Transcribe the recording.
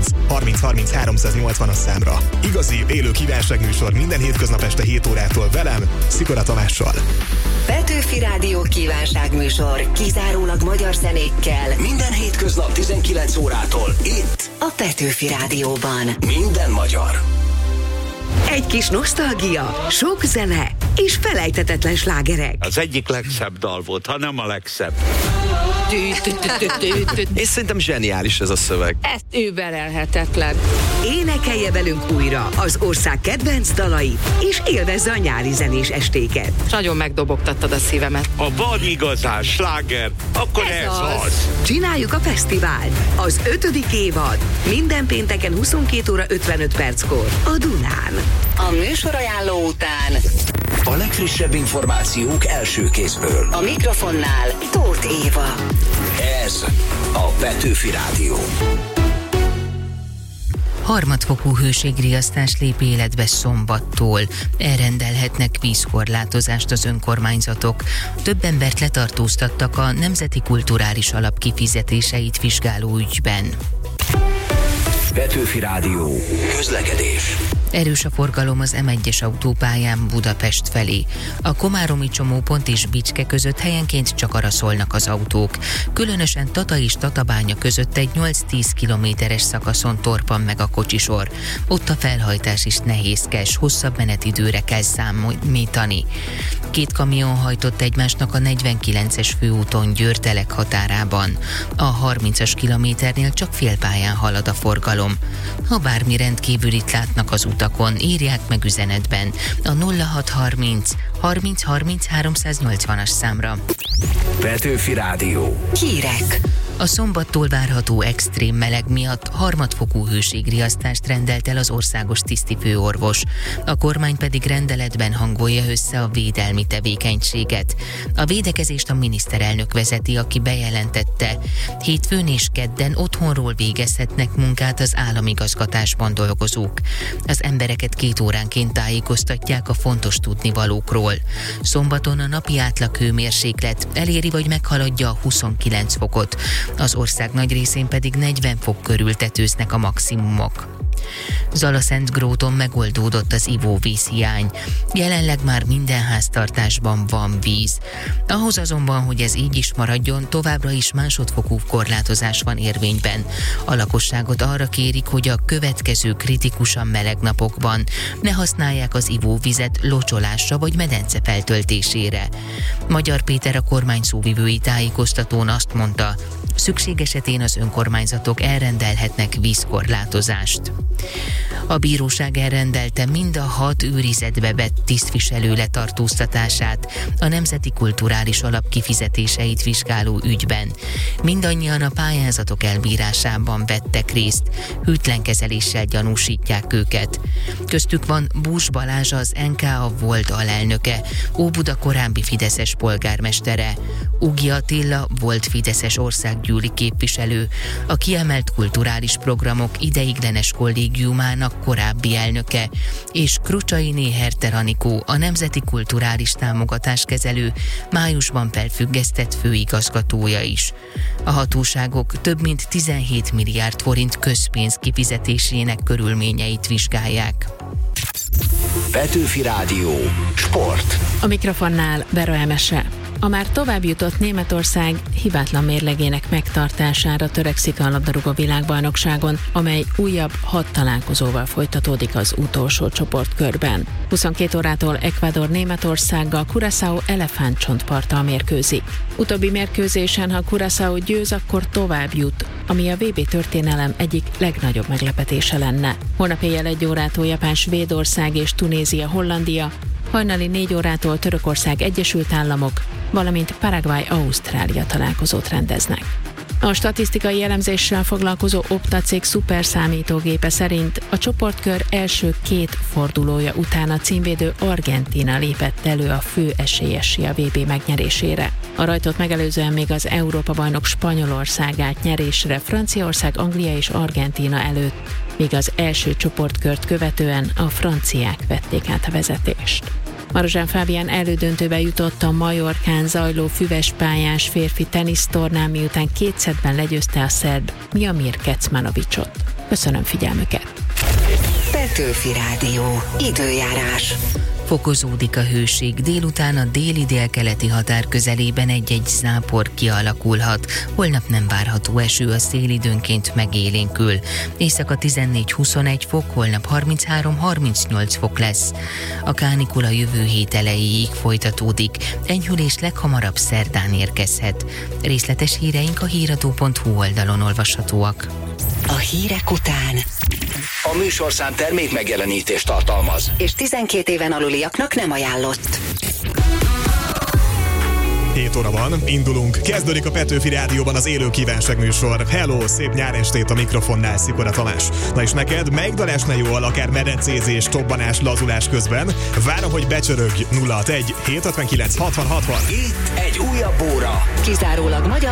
30 30 380-as számra. Igazi, élő kívánságműsor minden hétköznap este 7 órától velem, Szikora Tamással. Petőfi Rádió kívánságműsor kizárólag magyar zenékkel. Minden hétköznap 19 órától itt A Petőfi Rádióban. Minden magyar. Egy kis nosztalgia, sok zene és felejthetetlen slágerek. Az egyik legszebb dal volt, ha nem a legszebb. És szerintem zseniális ez a szöveg. Ez überelhetetlen. Énekelje velünk újra az ország kedvenc dalait, és élvezze a nyári zenés estéket. Nagyon megdobogtattad a szívemet. Ha van igazán sláger, akkor ez az. Csináljuk a fesztivált. Az 5. évad. Minden pénteken 22 óra 55 perckor a Dunán. A műsorajánló után A legfrissebb információk első kézből. a mikrofonnál Tóth Éva. Ez a Petőfi Rádió. Harmadfokú hőségriasztás lép életbe szombattól. Elrendelhetnek vízkorlátozást az önkormányzatok. Több embert letartóztattak a Nemzeti Kulturális Alap kifizetéseit vizsgáló ügyben. Petőfi Rádió. Közlekedés. Erős a forgalom az M1-es autópályán Budapest felé. A komáromi csomópont és Bicske között helyenként csak arra szólnak az autók. Különösen Tata és Tatabánya között egy 8-10 kilométeres szakaszon torpan meg a kocsisor. Ott a felhajtás is nehézkes, hosszabb menetidőre kell számítani. 2 kamion hajtott egymásnak a 49-es főúton Győr-Telek határában. A 30-as kilométernél csak félpályán halad a forgalom. Ha bármi rendkívülit látnak az utakon, írják meg üzenetben a 0630 30 30 380-as számra. Petőfi Rádió. Hírek. A szombattól várható extrém meleg miatt harmadfokú hőségriasztást rendelt el az országos tisztifőorvos. A kormány pedig rendeletben hangolja össze a védelmi tevékenységet. A védekezést a miniszterelnök vezeti, aki bejelentette, hétfőn és kedden otthonról végezhetnek munkát az államigazgatásban dolgozók. Az embereket 2 óránként tájékoztatják a fontos tudnivalókról. Szombaton a napi átlag hőmérséklet eléri vagy meghaladja a 29 fokot. Az ország nagy részén pedig 40 fok körül tetőznek a maximumok. Zalaszentgróton megoldódott az ivóvízhiány. Jelenleg már minden háztartásban van víz. Ahhoz azonban, hogy ez így is maradjon, továbbra is másodfokú korlátozás van érvényben. A lakosságot arra kérik, hogy a következő kritikusan meleg napokban ne használják az ivóvizet locsolásra vagy medence feltöltésére. Magyar Péter, a kormány szóvivői tájékoztatón azt mondta, szükség esetén az önkormányzatok elrendelhetnek vízkorlátozást. A bíróság elrendelte mind a 6 őrizetbe vett tisztviselő letartóztatását a Nemzeti Kulturális Alap kifizetéseit vizsgáló ügyben. Mindannyian a pályázatok elbírásában vettek részt, hűtlenkezeléssel gyanúsítják őket. Köztük van Bús Balázs, az NKA volt alelnöke, Óbuda korábbi fideszes polgármestere, Ugi Attila volt fideszes országgyűli képviselő, a kiemelt kulturális programok ideiglenes kollégiumának korábbi elnöke, és Krucsainé Herter Anikó, a Nemzeti Kulturális Támogatáskezelő májusban felfüggesztett főigazgatója is. A hatóságok több mint 17 milliárd forint közpénz kifizetésének körülményeit vizsgálják. Petőfi Rádió. Sport. A mikrofonnál Vera Emese. A már tovább jutott Németország hibátlan mérlegének megtartására törekszik a labdarúgó világbajnokságon, amely újabb 6 találkozóval folytatódik az utolsó csoportkörben. 22 órától Ecuador Németországgal Curaçao elefántcsontparttal mérkőzik. Utóbbi mérkőzésen, ha Curaçao győz, akkor tovább jut, ami a VB történelem egyik legnagyobb meglepetése lenne. Holnap éjjel 1 órától Japán Svédország és Tunézia Hollandia, hajnali 4 órától Törökország Egyesült Államok, valamint Paraguay Ausztrália találkozót rendeznek. A statisztikai elemzéssel foglalkozó Opta cég szuperszámítógépe szerint a csoportkör első 2 fordulója után a címvédő Argentína lépett elő a fő esélyessé a VB megnyerésére. A rajtot megelőzően még az Európa-bajnok Spanyolország állt nyerésre Franciaország, Anglia és Argentína előtt, míg az első csoportkört követően a franciák vették át a vezetést. Marozsán Fábián elődöntőbe jutott a Majorkán zajló füvespályás férfi tenisztornán, miután 2 szettben legyőzte a szerb Miomir Kecmanovicsot. Köszönöm figyelmüket! Petőfi Rádió. Időjárás. Fokozódik a hőség, délután a déli-délkeleti határ közelében egy-egy zápor kialakulhat. Holnap nem várható eső, a szél időnként megélénkül. Éjszaka 14-21 fok, holnap 33-38 fok lesz. A kánikula jövő hét elejéig folytatódik, enyhülés leghamarabb szerdán érkezhet. Részletes híreink a híradó.hu oldalon olvashatóak. A hírek után A műsorszám termék megjelenítést tartalmaz. és 12 éven aluliaknak nem ajánlott. 7 óra van, indulunk. Kezdődik a Petőfi Rádióban az élő kívánság műsor. Hello, szép nyárestét a mikrofonnál, Szikora Tamás. Na és neked melyik dal esne jól, akár medencézés, csobbanás, lazulás közben? Várom, hogy becsörögj 061 759 60 60. Itt egy újabb óra. Kizárólag magyar